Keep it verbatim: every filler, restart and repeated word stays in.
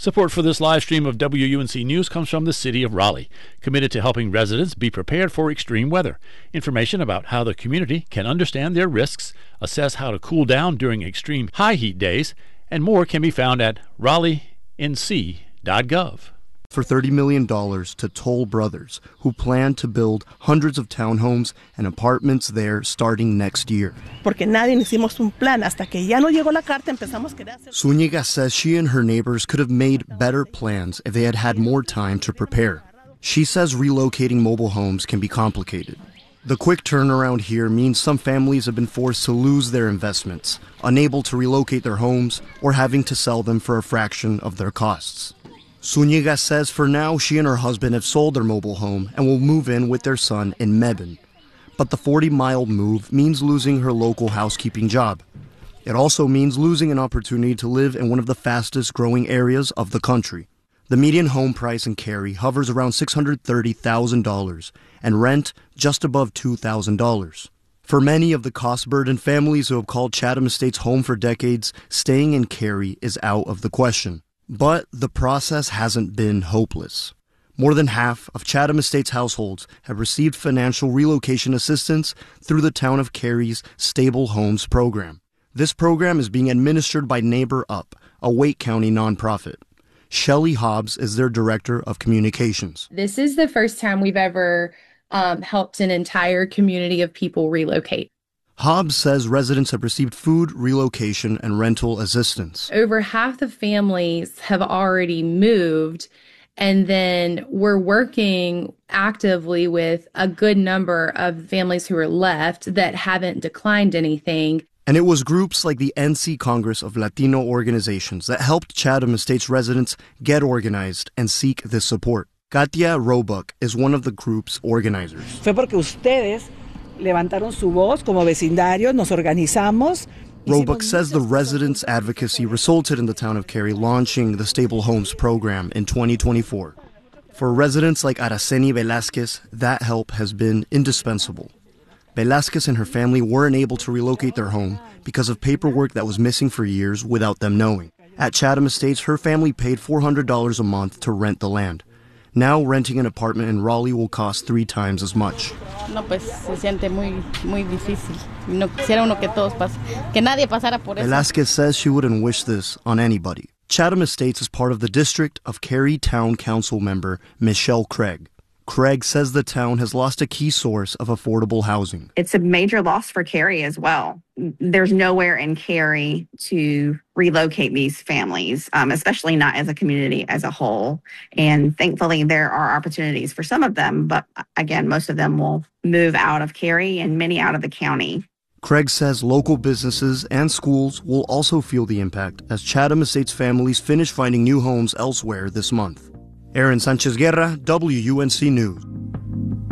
Support for this live stream of W U N C News comes from the City of Raleigh, committed to helping residents be prepared for extreme weather. Information about how the community can understand their risks, assess how to cool down during extreme high heat days, and more can be found at raleigh n c dot gov. For thirty million dollars to Toll Brothers, who plan to build hundreds of townhomes and apartments there starting next year. Zúñiga says she and her neighbors could have made better plans if they had had more time to prepare. She says relocating mobile homes can be complicated. The quick turnaround here means some families have been forced to lose their investments, unable to relocate their homes, or having to sell them for a fraction of their costs. Zúñiga says for now she and her husband have sold their mobile home and will move in with their son in Mebane. But the forty-mile move means losing her local housekeeping job. It also means losing an opportunity to live in one of the fastest growing areas of the country. The median home price in Cary hovers around six hundred thirty thousand dollars and rent just above two thousand dollars. For many of the cost-burdened families who have called Chatham Estates home for decades, staying in Cary is out of the question. But the process hasn't been hopeless. More than half of Chatham Estates households have received financial relocation assistance through the town of Cary's Stable Homes program. This program is being administered by Neighbor Up, a Wake County nonprofit. Shelley Hobbs is their director of communications. This is the first time we've ever um, helped an entire community of people relocate. Hobbs says residents have received food, relocation, and rental assistance. Over half the families have already moved, and then we're working actively with a good number of families who are left that haven't declined anything. And it was groups like the N C Congress of Latino Organizations that helped Chatham Estates residents get organized and seek this support. Katia Roebuck is one of the group's organizers. Fue porque ustedes levantaron su voz como vecindarios, nos organizamos. Roebuck says the residents' advocacy resulted in the town of Cary launching the Stable Homes program in twenty twenty-four. For residents like Araceli Velázquez, that help has been indispensable. Velázquez and her family weren't able to relocate their home because of paperwork that was missing for years without them knowing. At Chatham Estates, her family paid four hundred dollars a month to rent the land. Now renting an apartment in Raleigh will cost three times as much. No, pues se siente muy, muy difícil. No quisiera uno que todos pas- que nadie pasara por eso. Velázquez says she wouldn't wish this on anybody. Chatham Estates is part of the district of Cary Town Council member Michelle Craig. Craig says the town has lost a key source of affordable housing. It's a major loss for Cary as well. There's nowhere in Cary to relocate these families, um, especially not as a community as a whole. And thankfully, there are opportunities for some of them. But again, most of them will move out of Cary and many out of the county. Craig says local businesses and schools will also feel the impact as Chatham Estates families finish finding new homes elsewhere this month. Aaron Sanchez Guerra, W U N C News.